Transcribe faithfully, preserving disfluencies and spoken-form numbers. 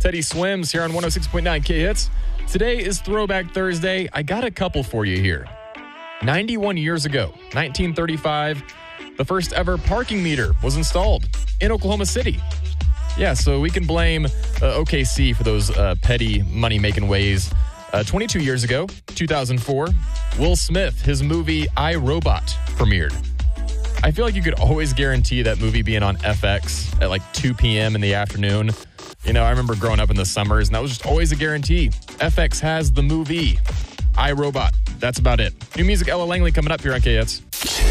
Teddy Swims here on one oh six point nine K-Hits. Today is Throwback Thursday. I got a couple for you here. ninety-one years ago, nineteen thirty-five, the first ever parking meter was installed in Oklahoma City. Yeah, so we can blame uh, O K C for those uh, petty money-making ways. Uh, twenty-two years ago, two thousand four, Will Smith, his movie I, Robot premiered. I feel like you could always guarantee that movie being on F X at like two p.m. in the afternoon. You know, I remember growing up in the summers, and that was just always a guarantee. F X has the movie I, Robot. That's about it. New music, Ella Langley, coming up here on K Hits.